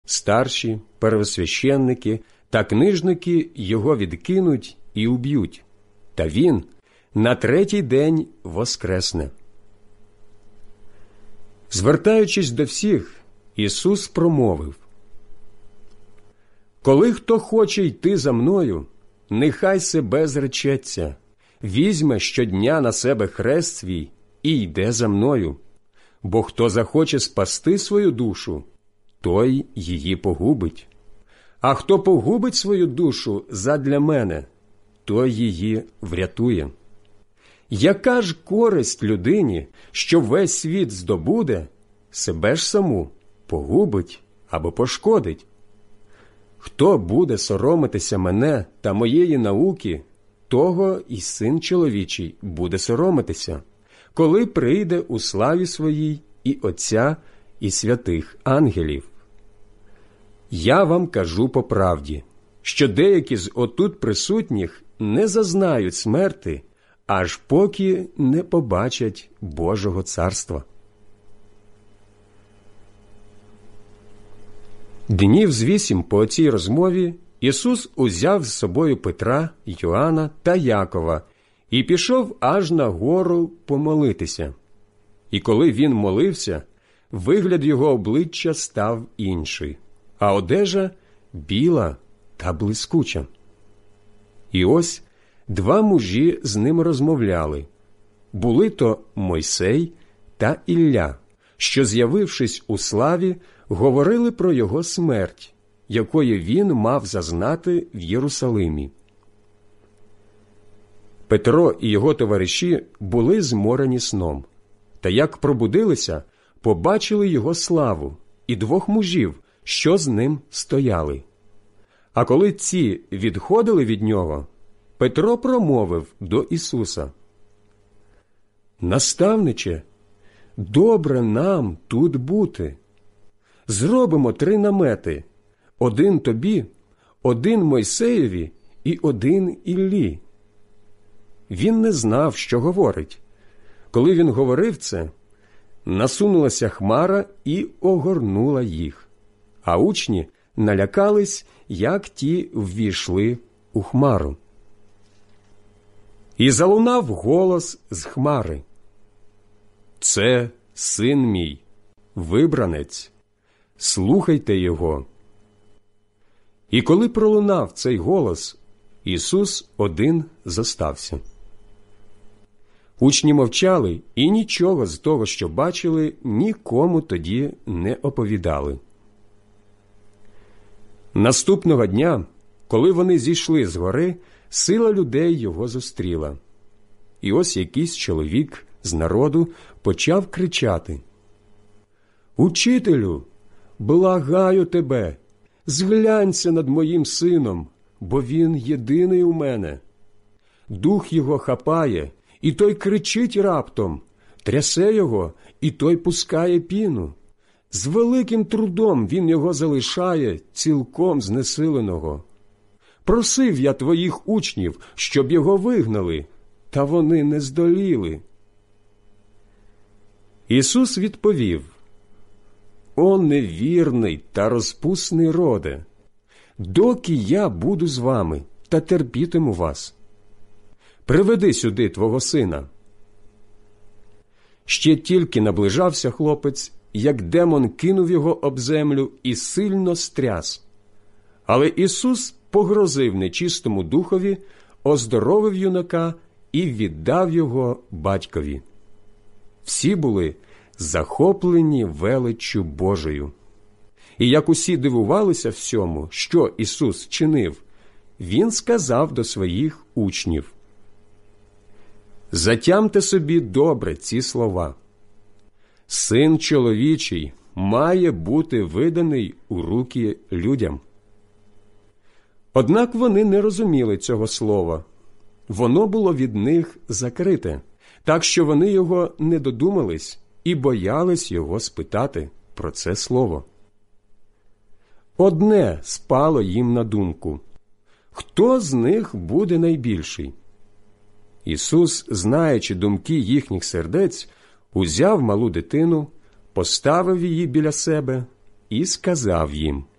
старші, первосвященники та книжники його відкинуть і уб'ють, та він на третій день воскресне. Звертаючись до всіх, Ісус промовив: «Коли хто хоче йти за мною, нехай себе зречеться, візьме щодня на себе хрест свій і йде за мною. Бо хто захоче спасти свою душу, той її погубить. А хто погубить свою душу задля мене, той її врятує. Яка ж користь людині, що весь світ здобуде, себе ж саму погубить або пошкодить? Хто буде соромитися мене та моєї науки, того і Син чоловічий буде соромитися, коли прийде у славі своїй і Отця, і святих ангелів. Я вам кажу по правді, що деякі з отут присутніх не зазнають смерти, аж поки не побачать Божого царства». Днів з 8 по цій розмові Ісус узяв з собою Петра, Йоанна та Якова і пішов аж на гору помолитися. І коли він молився, вигляд його обличчя став інший, а одежа біла та блискуча. І ось два мужі з ним розмовляли. Були то Мойсей та Ілля, що, з'явившись у славі, говорили про його смерть, якої він мав зазнати в Єрусалимі. Петро і його товариші були зморені сном, та як пробудилися, побачили його славу і двох мужів, що з ним стояли. А коли ці відходили від нього, Петро промовив до Ісуса: «Наставниче, добре нам тут бути. Зробимо 3 намети, один тобі, один Мойсеєві і один Іллі». Він не знав, що говорить. Коли він говорив це, насунулася хмара і огорнула їх, а учні налякались, як ті ввійшли у хмару. І залунав голос з хмари: «Це син мій, вибранець, слухайте його». І коли пролунав цей голос, Ісус один зостався. Учні мовчали і нічого з того, що бачили, нікому тоді не оповідали. Наступного дня, коли вони зійшли з гори, сила людей його зустріла. І ось якийсь чоловік з народу почав кричати: «Учителю, благаю тебе, зглянься над моїм сином, бо він єдиний у мене. Дух його хапає, і той кричить раптом, трясе його, і той пускає піну. З великим трудом він його залишає, цілком знесиленого. Просив я твоїх учнів, щоб його вигнали, та вони не здоліли». Ісус відповів: «О невірний та розпусний роде! Доки я буду з вами та терпітиму вас? Приведи сюди твого сина». Ще тільки наближався хлопець, як демон кинув його об землю і сильно стряс. Але Ісус погрозив нечистому духові, оздоровив юнака і віддав його батькові. Всі були захоплені величчю Божою. І як усі дивувалися всьому, що Ісус чинив, Він сказав до своїх учнів: «Затямте собі добре ці слова. Син чоловічий має бути виданий у руки людям». Однак вони не розуміли цього слова. Воно було від них закрите, так що вони його не додумались і боялись його спитати про це слово. Одне спало їм на думку: хто з них буде найбільший? Ісус, знаючи думки їхніх сердець, узяв малу дитину, поставив її біля себе і сказав їм: